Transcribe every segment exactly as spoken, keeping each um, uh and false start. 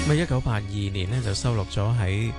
咁一九八二年呢，就收錄咗喺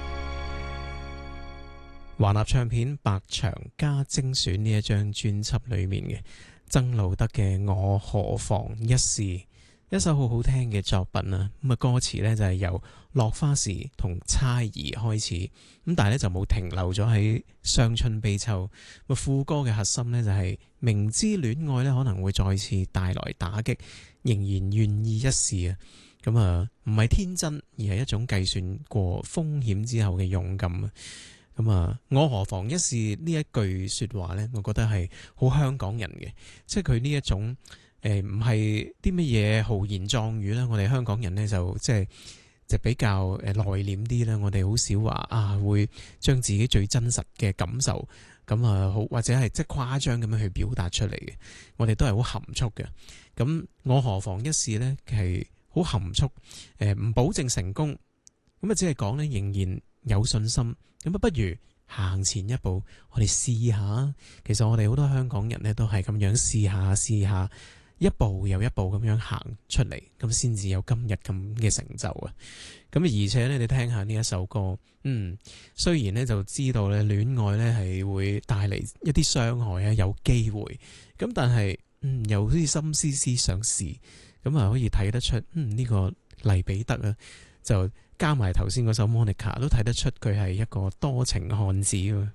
華納唱片百長加精選呢一張專輯裏面嘅曾路德嘅《我何妨一試》，一首好好聽嘅作品啊！咁啊，歌詞呢就係由落花時同猜疑開始，咁但係咧就冇停留咗喺傷春悲秋。咁副歌嘅核心呢，就係明知戀愛咧可能會再次帶來打擊，仍然願意一試啊！咁啊，唔係天真，而係一種計算過風險之後嘅勇敢啊！咁啊，我何妨一試呢一句說話呢，我覺得係好香港人嘅，即係佢呢一種誒，唔係啲乜嘢豪言壯語啦。我哋香港人呢，就即係就比較誒內斂啲啦。我哋好少話啊，會將自己最真實嘅感受咁啊，好或者係即係誇張咁樣去表達出嚟嘅。我哋都係好含蓄嘅。咁我何妨一試呢，係好含蓄，誒唔保證成功，咁啊只係講咧仍然有信心，咁啊不如行前一步，我哋試下。其實我哋好多香港人咧都係咁樣試下試下，一步又一步咁樣行出嚟，咁先至有今日咁嘅成就啊！咁而且咧，你聽下呢一首歌，嗯，雖然咧就知道咧戀愛咧係會帶嚟一啲傷害啊，有機會，咁但係嗯有啲心思思想試。咁啊，可以睇得出，嗯呢、這個黎彼得啊，就加埋頭先嗰首 Monica 都睇得出佢係一個多情漢子喎。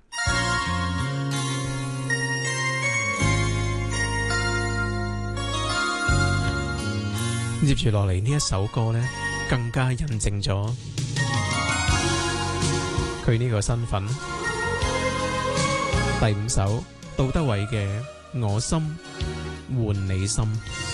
接住落嚟呢一首歌呢，更加印證咗佢呢個身份。第五首，杜德偉嘅《我心換你心》。